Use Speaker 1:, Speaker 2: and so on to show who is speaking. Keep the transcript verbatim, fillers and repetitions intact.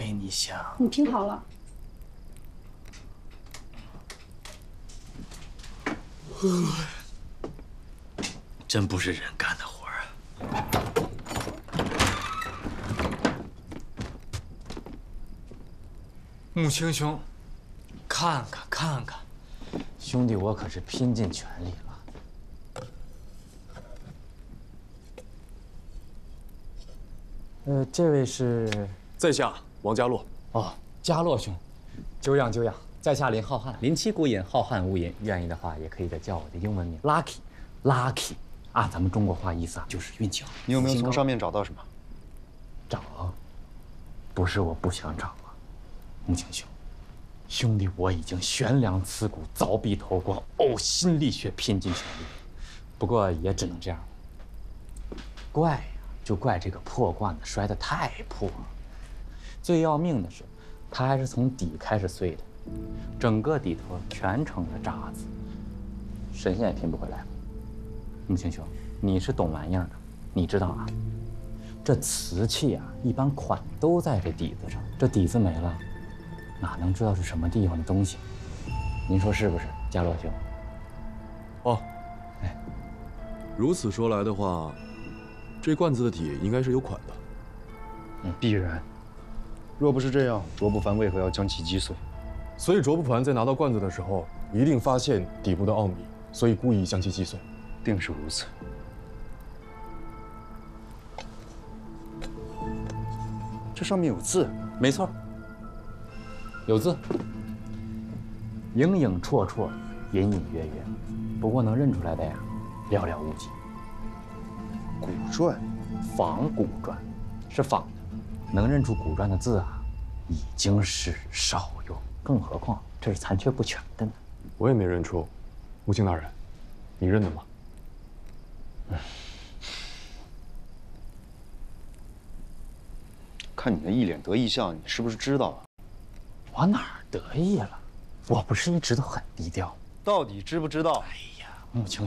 Speaker 1: 非你想。
Speaker 2: 你听好了。
Speaker 1: 真不是人干的活啊！穆青兄，看看看看，兄弟我可是拼尽全力了。呃，这位是
Speaker 3: 在下王家洛。
Speaker 1: 哦，家洛兄，久仰久仰。在下林浩瀚，林妻孤隐，浩瀚无垠。愿意的话，也可以叫我的英文名 Lucky，Lucky。按咱们中国话意思啊，就是运气好。
Speaker 4: 你有没有从上面找到什么？
Speaker 1: 找，不是我不想找啊，穆青兄，兄弟我已经悬梁刺股，凿壁偷光，呕心沥血，拼尽全力。不过也只能这样了。怪呀，就怪这个破罐子摔得太破了。最要命的是，它还是从底开始碎的。整个底头全成了渣子，神仙也拼不回来了。穆青兄，你是懂玩意儿的，你知道啊，这瓷器啊，一般款都在这底子上，这底子没了，哪能知道是什么地方的东西？您说是不是，家洛兄？
Speaker 3: 哦，
Speaker 1: 哎，
Speaker 3: 如此说来的话，这罐子的底应该是有款的。
Speaker 4: 嗯，必然。若不是这样，卓不凡为何要将其击碎？
Speaker 3: 所以卓不凡在拿到罐子的时候，一定发现底部的奥秘，所以故意将其击碎。
Speaker 4: 定是如此。这上面有字。
Speaker 1: 没错，有字，影影绰绰，隐隐约约，不过能认出来的呀，寥寥无几。
Speaker 4: 古篆，
Speaker 1: 仿古篆，是仿的，能认出古篆的字啊，已经是少有，更何况这是残缺不全的呢。
Speaker 3: 我也没认出，穆青大人，你认得吗？
Speaker 4: 嗯，看你那一脸得意相，你是不是知道啊？
Speaker 1: 我哪儿得意了？我不是一直都很低调？
Speaker 4: 到底知不知道？
Speaker 1: 哎呀，穆青